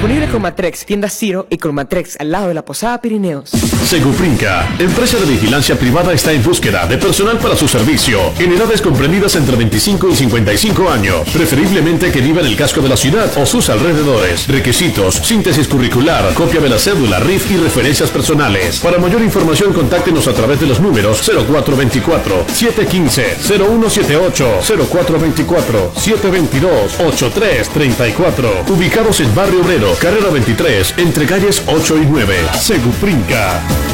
Disponible con Matrex, tienda Ciro y con Matrex al lado de la Posada Pirineos. Seguprinca, empresa de vigilancia privada, está en búsqueda de personal para su servicio en edades comprendidas entre 25 y 55 años, preferiblemente que viva en el casco de la ciudad o sus alrededores. Requisitos: síntesis curricular, copia de la cédula, RIF y referencias personales. Para mayor información, contáctenos a través de los números 0424-715-0178, 0424-722-8334, ubicados en Barrio Obrero, carrera 23, entre calles 8 y 9. Seguprinca.